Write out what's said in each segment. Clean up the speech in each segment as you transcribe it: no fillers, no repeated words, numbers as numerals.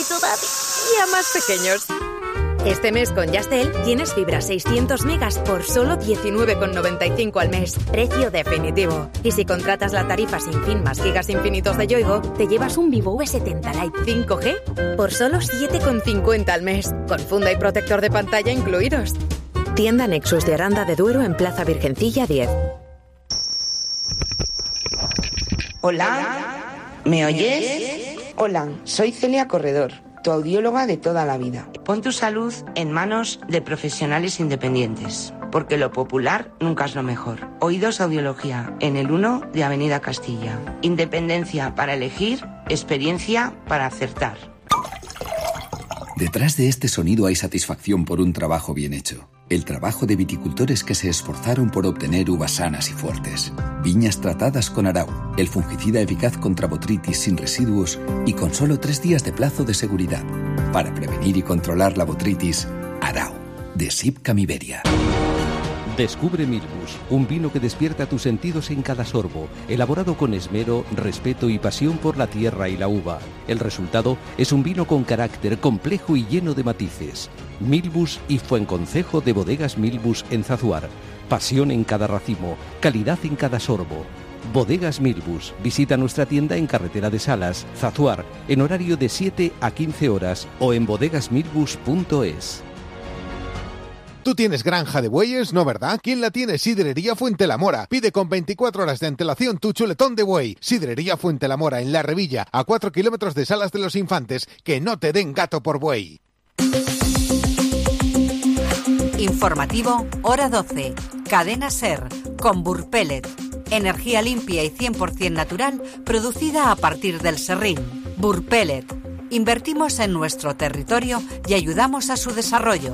todavía más pequeños. Este mes con Yastel tienes fibra 600 megas por solo 19,95 al mes. Precio definitivo. Y si contratas la tarifa sin fin más gigas infinitos de Yoigo, te llevas un Vivo V70 Lite 5G por solo 7,50 al mes. Con funda y protector de pantalla incluidos. Tienda Nexus de Aranda de Duero en Plaza Virgencilla 10. Hola, ¿me oyes? Hola, soy Celia Corredor, tu audióloga de toda la vida. Pon tu salud en manos de profesionales independientes, porque lo popular nunca es lo mejor. Oídos Audiología, en el 1 de Avenida Castilla. Independencia para elegir, experiencia para acertar. Detrás de este sonido hay satisfacción por un trabajo bien hecho. El trabajo de viticultores que se esforzaron por obtener uvas sanas y fuertes. Viñas tratadas con Arau, el fungicida eficaz contra botrytis sin residuos y con solo 3 días de plazo de seguridad. Para prevenir y controlar la botrytis, Arau, de Sipcam Iberia. Descubre Milbus, un vino que despierta tus sentidos en cada sorbo, elaborado con esmero, respeto y pasión por la tierra y la uva. El resultado es un vino con carácter complejo y lleno de matices. Milbus y Fuenconcejo de Bodegas Milbus en Zazuar. Pasión en cada racimo, calidad en cada sorbo. Bodegas Milbus. Visita nuestra tienda en Carretera de Salas, Zazuar, en horario de 7 a 15 horas o en bodegasmilbus.es. ¿Tú tienes granja de bueyes, no verdad? ¿Quién la tiene? Sidrería Fuentelamora. Pide con 24 horas de antelación tu chuletón de buey. Sidrería Fuentelamora en La Revilla, a 4 kilómetros de Salas de los Infantes. Que no te den gato por buey. Informativo, hora 12. Cadena SER, con Burpelet. Energía limpia y 100% natural, producida a partir del serrín. Burpelet. Invertimos en nuestro territorio y ayudamos a su desarrollo.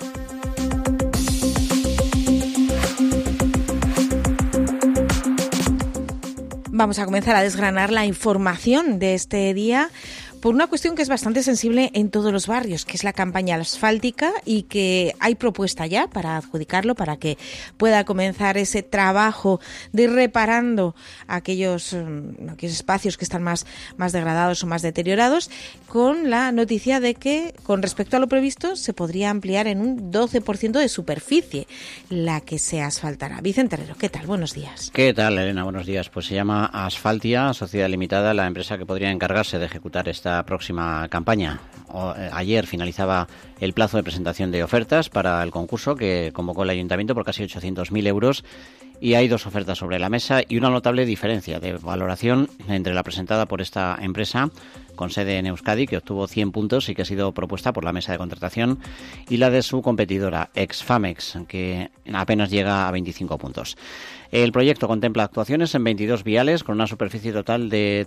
Vamos a comenzar a desgranar la información de este día por una cuestión que es bastante sensible en todos los barrios, que es la campaña asfáltica, y que hay propuesta ya para adjudicarlo, para que pueda comenzar ese trabajo de ir reparando aquellos espacios que están más degradados o más deteriorados, con la noticia de que, con respecto a lo previsto, se podría ampliar en un 12% de superficie la que se asfaltará. Vicente Herrero, ¿qué tal? Buenos días. ¿Qué tal, Elena? Buenos días. Pues se llama Asfaltia, Sociedad Limitada, la empresa que podría encargarse de ejecutar esta próxima campaña. Ayer finalizaba el plazo de presentación de ofertas para el concurso que convocó el Ayuntamiento por casi 800.000 euros, y hay 2 ofertas sobre la mesa y una notable diferencia de valoración entre la presentada por esta empresa con sede en Euskadi, que obtuvo 100 puntos y que ha sido propuesta por la mesa de contratación, y la de su competidora, Exfamex, que apenas llega a 25 puntos. El proyecto contempla actuaciones en 22 viales con una superficie total de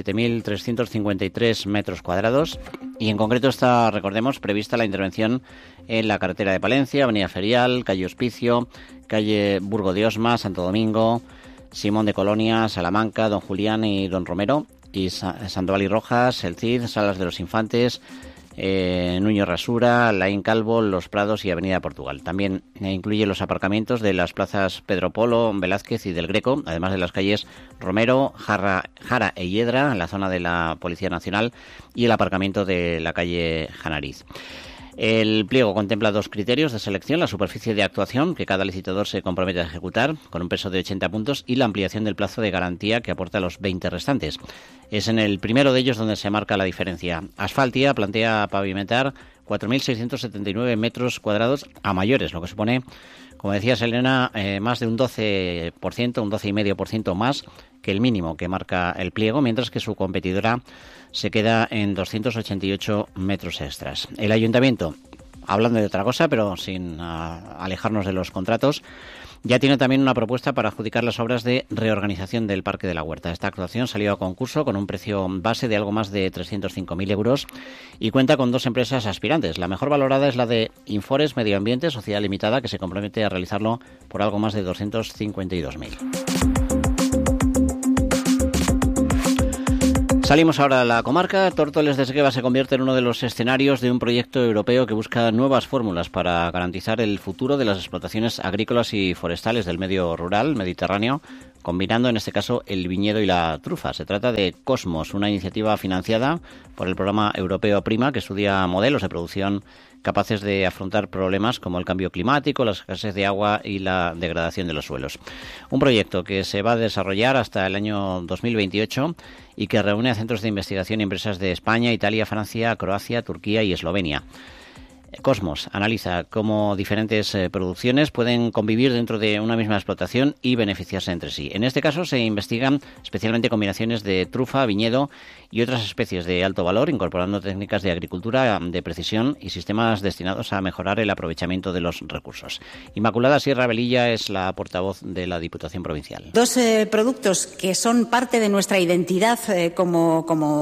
37.353 metros cuadrados, y en concreto está, recordemos, prevista la intervención en la carretera de Palencia, Avenida Ferial, calle Hospicio, calle Burgo de Osma, Santo Domingo, Simón de Colonia, Salamanca, Don Julián y Don Romero, y Sandoval y Rojas, El Cid, Salas de los Infantes, Nuño Rasura, Laín Calvo, Los Prados y Avenida Portugal. También incluye los aparcamientos de las plazas Pedro Polo, Velázquez y del Greco, además de las calles Romero, Jara e Hiedra, en la zona de la Policía Nacional, y el aparcamiento de la calle Janariz. El pliego contempla 2 criterios de selección: la superficie de actuación, que cada licitador se compromete a ejecutar, con un peso de 80 puntos, y la ampliación del plazo de garantía, que aporta los 20 restantes. Es en el primero de ellos donde se marca la diferencia. Asfaltia plantea pavimentar 4.679 metros cuadrados a mayores, lo que supone, como decía Selena, más de un 12%, un 12,5% más que el mínimo que marca el pliego, mientras que su competidora se queda en 288 metros extras. El Ayuntamiento, hablando de otra cosa, pero sin alejarnos de los contratos, ya tiene también una propuesta para adjudicar las obras de reorganización del Parque de la Huerta. Esta actuación salió a concurso con un precio base de algo más de 305.000 euros y cuenta con 2 empresas aspirantes. La mejor valorada es la de Infores Medio Ambiente, Sociedad Limitada, que se compromete a realizarlo por algo más de 252.000. Salimos ahora a la comarca. Tórtoles de Esgueva se convierte en uno de los escenarios de un proyecto europeo que busca nuevas fórmulas para garantizar el futuro de las explotaciones agrícolas y forestales del medio rural mediterráneo, combinando en este caso el viñedo y la trufa. Se trata de Cosmos, una iniciativa financiada por el programa europeo Prima, que estudia modelos de producción capaces de afrontar problemas como el cambio climático, la escasez de agua y la degradación de los suelos. Un proyecto que se va a desarrollar hasta el año 2028 y que reúne a centros de investigación y empresas de España, Italia, Francia, Croacia, Turquía y Eslovenia. Cosmos analiza cómo diferentes producciones pueden convivir dentro de una misma explotación y beneficiarse entre sí. En este caso se investigan especialmente combinaciones de trufa, viñedo y otras especies de alto valor, incorporando técnicas de agricultura de precisión y sistemas destinados a mejorar el aprovechamiento de los recursos. Inmaculada Sierra Velilla es la portavoz de la Diputación Provincial. Dos productos que son parte de nuestra identidad como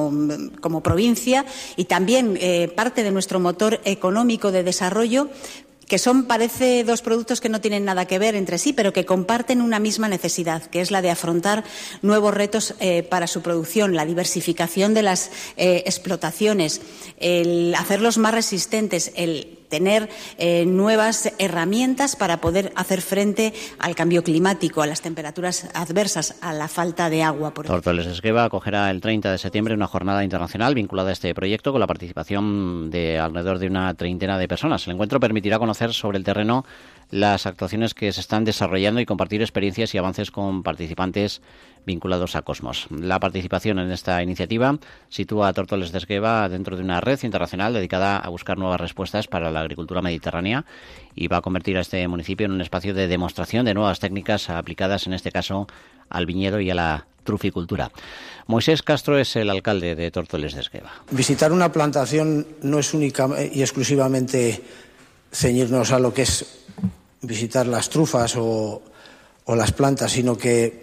provincia y también parte de nuestro motor económico de desarrollo, que parece dos productos que no tienen nada que ver entre sí, pero que comparten una misma necesidad, que es la de afrontar nuevos retos para su producción, la diversificación de las explotaciones, el hacerlos más resistentes, el tener nuevas herramientas para poder hacer frente al cambio climático, a las temperaturas adversas, a la falta de agua. Tórtoles de Esgueva acogerá el 30 de septiembre una jornada internacional vinculada a este proyecto con la participación de alrededor de una treintena de personas. El encuentro permitirá conocer sobre el terreno las actuaciones que se están desarrollando y compartir experiencias y avances con participantes vinculados a Cosmos. La participación en esta iniciativa sitúa a Tórtoles de Esgueva dentro de una red internacional dedicada a buscar nuevas respuestas para la agricultura mediterránea y va a convertir a este municipio en un espacio de demostración de nuevas técnicas aplicadas, en este caso, al viñedo y a la truficultura. Moisés Castro es el alcalde de Tórtoles de Esgueva. Visitar una plantación no es única y exclusivamente ceñirnos a lo que es visitar las trufas o las plantas, sino que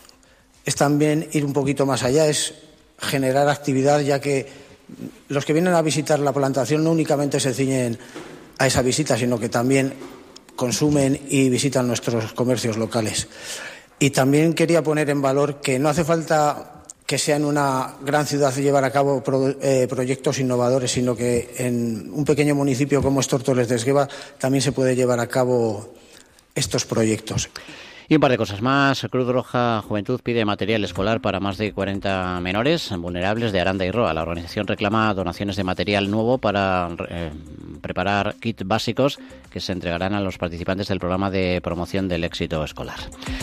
es también ir un poquito más allá, es generar actividad, ya que los que vienen a visitar la plantación no únicamente se ciñen a esa visita, sino que también consumen y visitan nuestros comercios locales. Y también quería poner en valor que no hace falta que sea en una gran ciudad llevar a cabo proyectos innovadores, sino que en un pequeño municipio como es Tórtoles de Esgueva también se puede llevar a cabo estos proyectos. Y un par de cosas más. Cruz Roja Juventud pide material escolar para más de 40 menores vulnerables de Aranda y Roa. La organización reclama donaciones de material nuevo para preparar kits básicos que se entregarán a los participantes del programa de promoción del éxito escolar.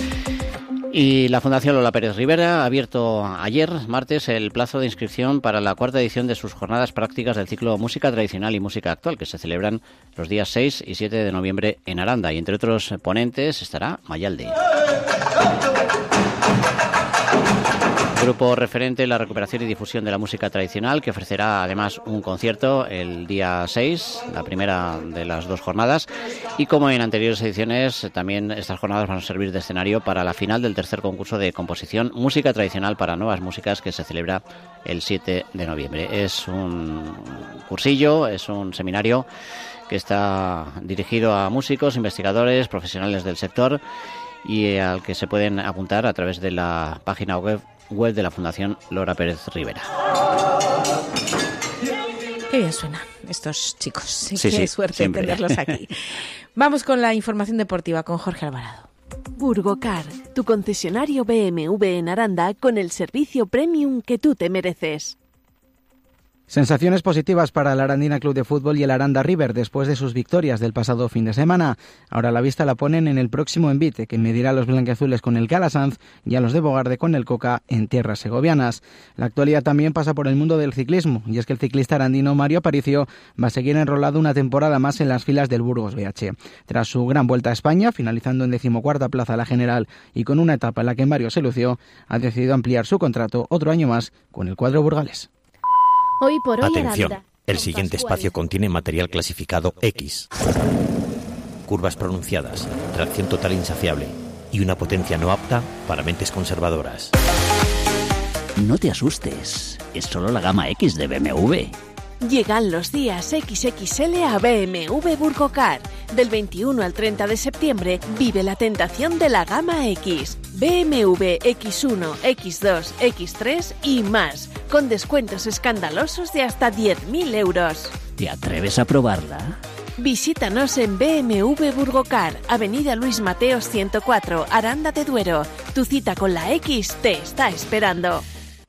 Y la Fundación Lola Pérez Rivera ha abierto ayer, martes, el plazo de inscripción para la cuarta edición de sus jornadas prácticas del ciclo Música Tradicional y Música Actual, que se celebran los días 6 y 7 de noviembre en Aranda. Y entre otros ponentes estará Mayalde. Grupo referente en la recuperación y difusión de la música tradicional, que ofrecerá además un concierto el día 6, la primera de las dos jornadas. Y como en anteriores ediciones, también estas jornadas van a servir de escenario para la final del tercer concurso de composición Música Tradicional para Nuevas Músicas, que se celebra el 7 de noviembre. Es un cursillo, es un seminario que está dirigido a músicos, investigadores, profesionales del sector y al que se pueden apuntar a través de la página web de la Fundación Lola Pérez Rivera. Qué bien suenan estos chicos. Sí, qué suerte siempre. tenerlos aquí. Vamos con la información deportiva con Jorge Alvarado. Burgocar, tu concesionario BMW en Aranda con el servicio premium que tú te mereces. Sensaciones positivas para el Arandina Club de Fútbol y el Aranda River después de sus victorias del pasado fin de semana. Ahora la vista la ponen en el próximo envite, que medirá a los blanquiazules con el Calasanz y a los de Bogarde con el Coca en tierras segovianas. La actualidad también pasa por el mundo del ciclismo, y es que el ciclista arandino Mario Aparicio va a seguir enrolado una temporada más en las filas del Burgos BH. Tras su gran vuelta a España, finalizando en 14ª plaza la general y con una etapa en la que Mario se lució, ha decidido ampliar su contrato otro año más con el cuadro burgalés. Hoy por hoy, atención, Aranda. el siguiente espacio contiene material clasificado X. Curvas pronunciadas, tracción total insaciable y una potencia no apta para mentes conservadoras. No te asustes, es solo la gama X de BMW. Llegan los días XXL a BMW Burgocar. Del 21 al 30 de septiembre vive la tentación de la gama X. BMW X1, X2, X3 y más, con descuentos escandalosos de hasta 10.000 euros. ¿Te atreves a probarla? Visítanos en BMW Burgocar, Avenida Luis Mateos 104, Aranda de Duero. Tu cita con la X te está esperando.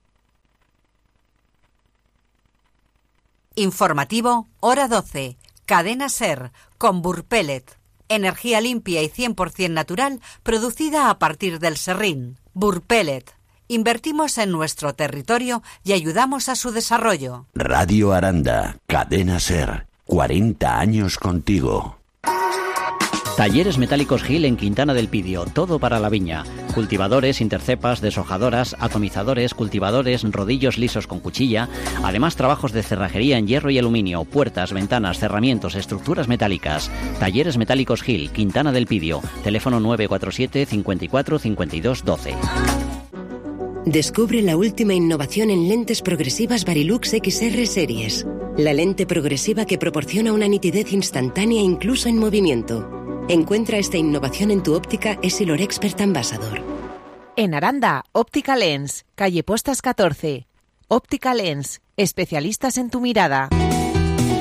Informativo, hora 12. Cadena SER, con Burpellet. Energía limpia y 100% natural, producida a partir del serrín. Burpellet. Invertimos en nuestro territorio y ayudamos a su desarrollo. Radio Aranda, Cadena SER. 40 años contigo. Talleres Metálicos Gil en Quintana del Pidio, todo para la viña. Cultivadores, intercepas, deshojadoras, atomizadores, cultivadores, rodillos lisos con cuchilla. Además, trabajos de cerrajería en hierro y aluminio, puertas, ventanas, cerramientos, estructuras metálicas. Talleres Metálicos Gil, Quintana del Pidio. Teléfono 947 54 52 12. Descubre la última innovación en lentes progresivas Varilux XR Series. La lente progresiva que proporciona una nitidez instantánea incluso en movimiento. Encuentra esta innovación en tu óptica Essilor Expert Ambassador. En Aranda, Óptica Lens, calle Postas 14. Óptica Lens, especialistas en tu mirada.